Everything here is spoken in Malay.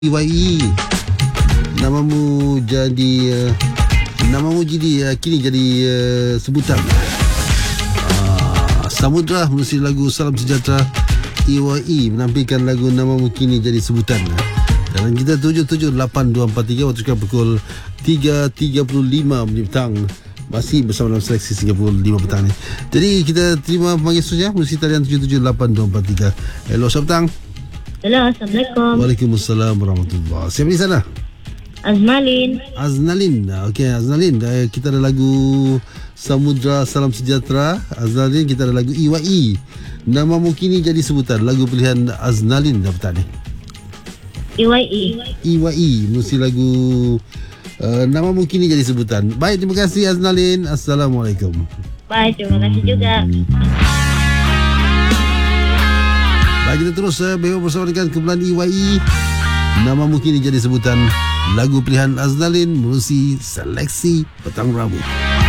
YE. Namamu kini jadi sebutan. Samudra menerusi lagu Salam Sejahtera. EYE menampilkan lagu Namamu Kini Jadi Sebutan. Dan kita 778243 waktu sekarang pukul 3.35 menit petang. Masih bersama dalam seleksi 35 petang ni. Jadi kita terima pemanggil seterusnya menerusi talian 778243. Hello, selamat petang. Hello, Assalamualaikum. Waalaikumsalam warahmatullahi. Siapa di sana? Aznalin. Okey, Aznalin. Kita ada lagu Samudra Salam Sejahtera. Aznalin, kita ada lagu EYE. Namamu Kini Jadi Sebutan. Lagu pilihan Aznalin dah petang ni. EYE menerusi lagu Namamu Kini Jadi Sebutan. Baik, terima kasih Aznalin. Assalamualaikum. Baik, terima kasih juga. Baik, kita terus bersama dengan kumpulan EYE. Namamu Kini Jadi Sebutan. Lagu pilihan Aznalin menerusi seleksi Petang Rabu.